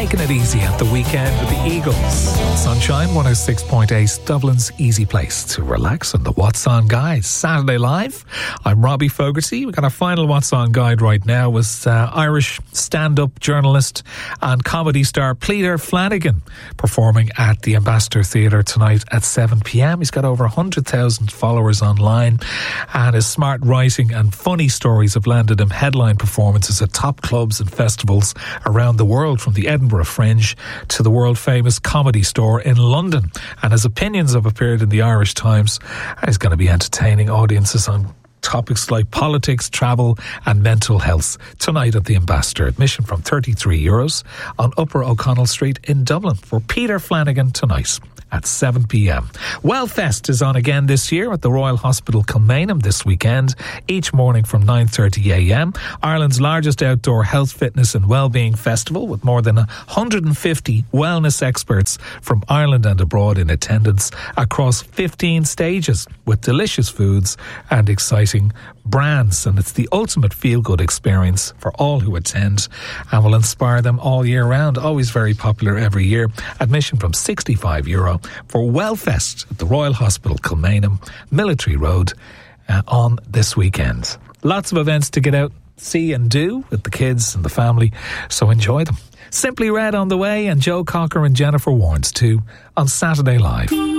taking it easy at the weekend with the Eagles. Sunshine 106.8, Dublin's easy place to relax on the What's On Guide. Saturday Live. I'm Robbie Fogarty. We've got our final What's On Guide right now with Irish stand-up journalist and comedy star Peter Flanagan performing at the Ambassador Theatre tonight at 7pm. He's got over 100,000 followers online, and his smart writing and funny stories have landed him headline performances at top clubs and festivals around the world, from the Edinburgh Fringe to the world-famous Comedy Store in London. And his opinions have appeared in the Irish Times. He's going to be entertaining audiences on topics like politics, travel and mental health tonight at the Ambassador. Admission from €33 on Upper O'Connell Street in Dublin. For Peter Flanagan tonight at 7pm. Wellfest is on again this year at the Royal Hospital Kilmainham this weekend, each morning from 9:30am. Ireland's largest outdoor health, fitness and wellbeing festival, with more than 150 wellness experts from Ireland and abroad in attendance across 15 stages, with delicious foods and exciting brands. And it's the ultimate feel-good experience for all who attend and will inspire them all year round. Always very popular every year. Admission from €65 for Wellfest at the Royal Hospital Kilmainham, Military Road, on this weekend. Lots of events to get out, see and do with the kids and the family, so enjoy them. Simply Red on the way, and Joe Cocker and Jennifer Warnes too on Saturday Live.